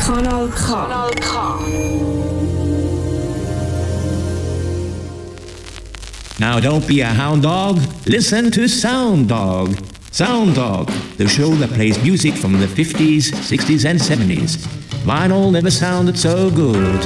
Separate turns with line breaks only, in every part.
Kanal K.
Now don't be a hound dog, listen to Sound Dog. Sound Dog, the show that plays music from the 50s, 60s and 70s. Vinyl never sounded so good.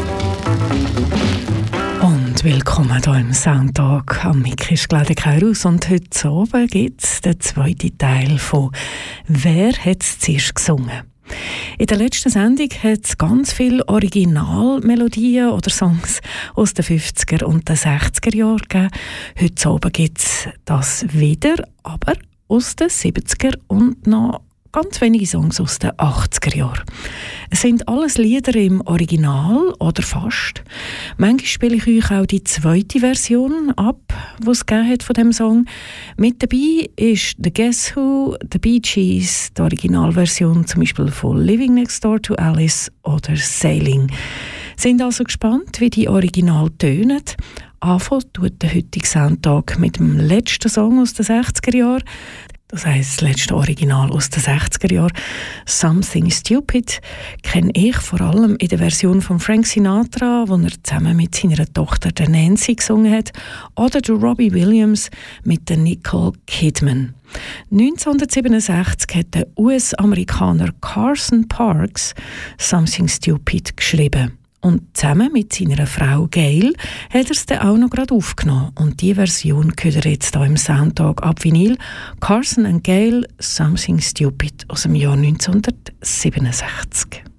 Und willkommen hier im Soundtag. Am Mic ist Claudia Keurus und heute Abend gibt es den zweiten Teil von «Wer hat es zuerst gesungen?». In der letzten Sendung hat es ganz viele Originalmelodien oder Songs aus den 50er und den 60er Jahren gegeben. Heute Abend gibt es das wieder, aber aus den 70er und noch ganz wenige Songs aus den 80er Jahren. Es sind alles Lieder im Original oder fast. Manchmal spiele ich euch auch die zweite Version ab, die es gegeben hat von dem Song. Mit dabei ist The Guess Who, The Bee Gees, die Originalversion zum Beispiel von Living Next Door to Alice oder Sailing. Sind also gespannt, wie die Original tönen. Anfangen tut der heutige Soundtag mit dem letzten Song aus den 60er Jahren. Das heisst, das letzte Original aus den 60er Jahren, «Something Stupid», kenne ich vor allem in der Version von Frank Sinatra, wo er zusammen mit seiner Tochter der Nancy gesungen hat, oder der Robbie Williams mit der Nicole Kidman. 1967 hat der US-Amerikaner Carson Parks «Something Stupid» geschrieben. Und zusammen mit seiner Frau Gail hat er es dann auch noch gerade aufgenommen. Und die Version hört ihr jetzt hier im Soundtag ab Vinyl. Carson and Gail, «Something Stupid» aus dem Jahr 1967.